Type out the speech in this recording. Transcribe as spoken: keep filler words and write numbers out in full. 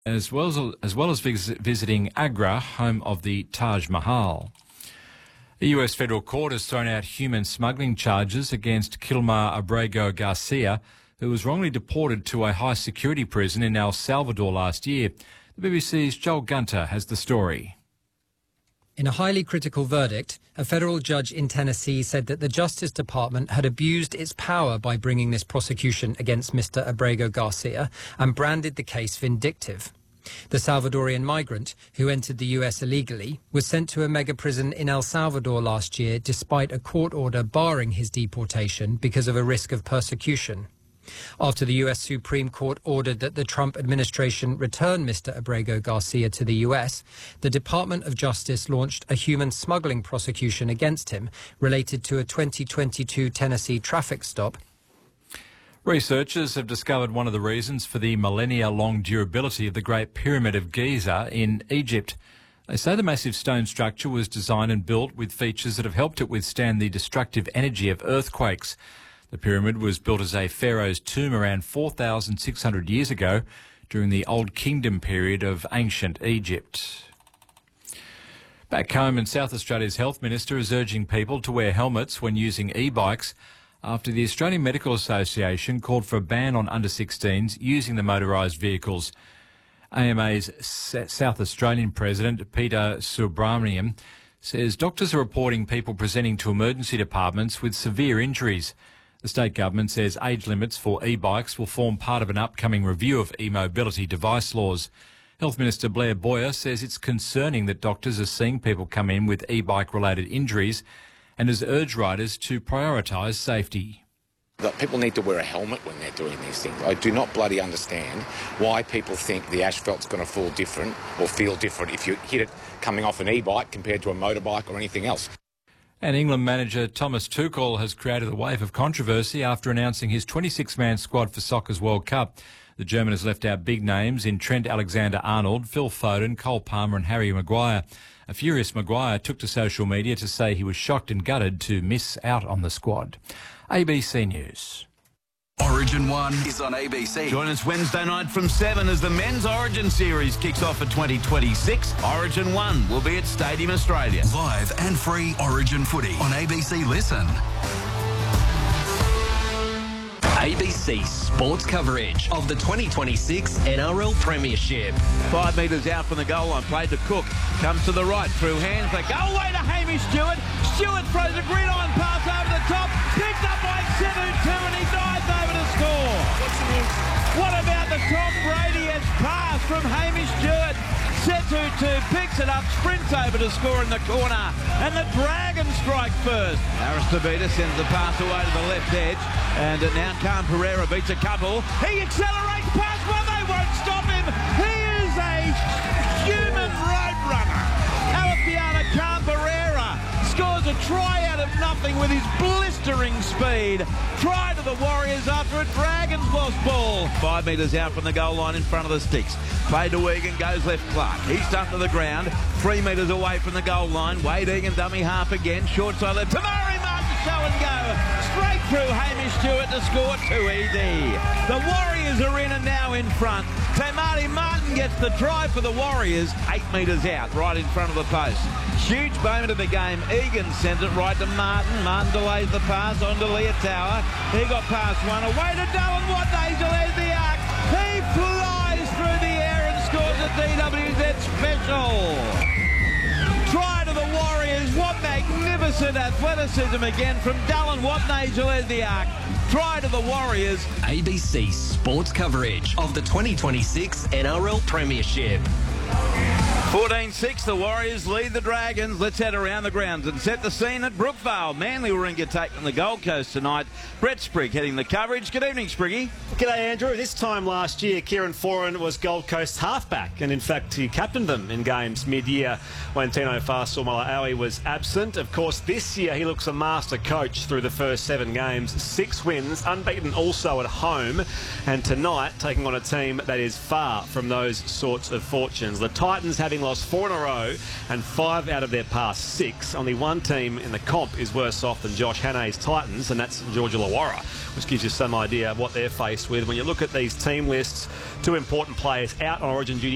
as well as, as, well as vis visiting Agra, home of the Taj Mahal. The U S federal court has thrown out human smuggling charges against Kilmar Abrego Garcia, who was wrongly deported to a high-security prison in El Salvador last year. The B B C's Joel Gunter has the story. In a highly critical verdict, a federal judge in Tennessee said that the Justice Department had abused its power by bringing this prosecution against Mister Abrego Garcia and branded the case vindictive. The Salvadorian migrant, who entered the U S illegally, was sent to a mega prison in El Salvador last year despite a court order barring his deportation because of a risk of persecution. After the U S Supreme Court ordered that the Trump administration return Mister Abrego Garcia to the U S, the Department of Justice launched a human smuggling prosecution against him related to a twenty twenty-two Tennessee traffic stop. Researchers have discovered one of the reasons for the millennia-long durability of the Great Pyramid of Giza in Egypt. They say the massive stone structure was designed and built with features that have helped it withstand the destructive energy of earthquakes. The pyramid was built as a pharaoh's tomb around four thousand six hundred years ago during the Old Kingdom period of ancient Egypt. Back home in South Australia's Health Minister is urging people to wear helmets when using e-bikes after the Australian Medical Association called for a ban on under sixteens using the motorised vehicles. A M A's South Australian President Peter Subramaniam says doctors are reporting people presenting to emergency departments with severe injuries. The state government says age limits for e-bikes will form part of an upcoming review of e-mobility device laws. Health Minister Blair Boyer says it's concerning that doctors are seeing people come in with e-bike related injuries and has urged riders to prioritise safety. That people need to wear a helmet when they're doing these things. I do not bloody understand why people think the asphalt's going to fall different or feel different if you hit it coming off an e-bike compared to a motorbike or anything else. And England manager Thomas Tuchel has created a wave of controversy after announcing his twenty-six man squad for Soccer's World Cup. The German has left out big names in Trent Alexander-Arnold, Phil Foden, Cole Palmer and Harry Maguire. A furious Maguire took to social media to say he was shocked and gutted to miss out on the squad. A B C News. Origin one is on A B C. Join us Wednesday night from seven as the Men's Origin Series kicks off for twenty twenty-six. Origin one will be at Stadium Australia. Live and free Origin footy on A B C Listen. A B C sports coverage of the twenty twenty-six N R L Premiership. Five metres out from the goal line, played to Cook. Comes to the right, through hands. They go away to Hamish Stewart. Stewart throws a gridiron pass over the top. Picked up by seven two and he dives over to score. What about the Tom Brady-esque pass from Hamish Stewart? Setu two picks it up, sprints over to score in the corner, and the Dragons strike first. Aristobita sends the pass away to the left edge, and now Khan Pereira beats a couple. He accelerates past, well, they won't stop him. He is a human road runner. Alafiana Khan Pereira scores a try out of nothing with his blistering speed. Try to the Warriors after a Dragons lost ball. Five metres out from the goal line in front of the sticks. Played to Egan, goes left Clark. He's dumped to the ground. Three metres away from the goal line. Wade Egan dummy half again. Short side left. Tamari Martin show and go. Straight through Hamish Stewart to score too easy. The Warriors are in and now in front. Tamari Martin gets the try for the Warriors. Eight metres out, right in front of the post. Huge moment of the game. Egan sends it right to Martin. Martin delays the pass on to Leotower. He got past one. Away to Dylan Watnagel. There's the arc. He flies through the air and scores a D W Z special. Try to the Warriors. What magnificent athleticism again from Dylan Watnagel. There's the arc. Try to the Warriors. A B C sports coverage of the twenty twenty-six N R L Premiership. fourteen six, the Warriors lead the Dragons. Let's head around the grounds and set the scene at Brookvale. Manly Warringah taking the Gold Coast tonight. Brett Sprigg heading the coverage. Good evening, Spriggy. G'day, Andrew. This time last year, Kieran Foran was Gold Coast halfback, and in fact, he captained them in games mid-year when Tino Fa'asuamaleaui was absent. Of course, this year he looks a master coach through the first seven games. Six wins, unbeaten also at home, and tonight taking on a team that is far from those sorts of fortunes. The Titans having lost four in a row and five out of their past six. Only one team in the comp is worse off than Josh Hannay's Titans, and that's Georgia Illawarra, which gives you some idea of what they're faced with. When you look at these team lists, two important players out on Origin duty